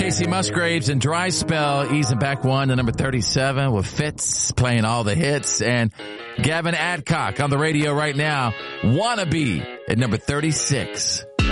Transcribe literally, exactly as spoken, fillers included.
Casey Musgraves and Dry Spell easing back one to number thirty-seven with Fitz playing all the hits. And Gavin Adcock on the radio right now. Wannabe at number thirty-six.